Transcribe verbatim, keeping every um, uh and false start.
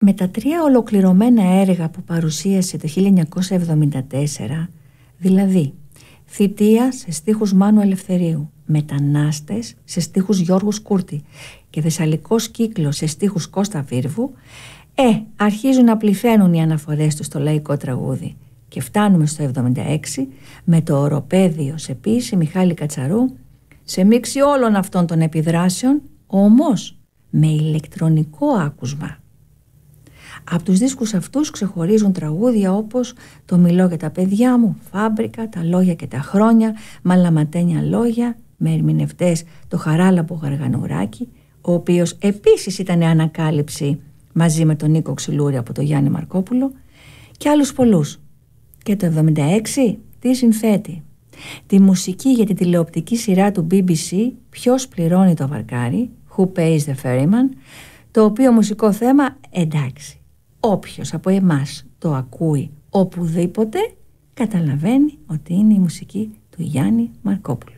Με τα τρία ολοκληρωμένα έργα που παρουσίασε το χίλια εννιακόσια εβδομήντα τέσσερα, δηλαδή Θητεία σε στίχους Μάνου Ελευθερίου, Μετανάστες σε στίχους Γιώργου Σκούρτη και Θεσσαλικός κύκλος σε στίχους Κώστα Βίρβου, ε, αρχίζουν να πληθαίνουν οι αναφορές του στο λαϊκό τραγούδι και φτάνουμε στο εβδομήντα έξι με το Οροπέδιο σε ποίηση Μιχάλη Κατσαρού, σε μίξη όλων αυτών των επιδράσεων, όμως με ηλεκτρονικό άκουσμα. Από τους δίσκους αυτούς ξεχωρίζουν τραγούδια όπως «Το μιλώ για τα παιδιά μου», «Φάμπρικα», «Τα λόγια και τα χρόνια», «Μαλαματένια λόγια», με ερμηνευτές το Χαράλαμπο Γαργανουράκη, ο οποίος επίσης ήταν ανακάλυψη μαζί με τον Νίκο Ξυλούρη από το Γιάννη Μαρκόπουλο, και άλλους πολλούς. Και το εβδομήντα έξι τι συνθέτει? Τη μουσική για τη τηλεοπτική σειρά του μπι μπι σι «Ποιος πληρώνει το βαρκάρι», «Who pays the ferryman», το οποίο μουσικό θέμα, εντάξει, όποιος από εμάς το ακούει οπουδήποτε καταλαβαίνει ότι είναι η μουσική του Γιάννη Μαρκόπουλου.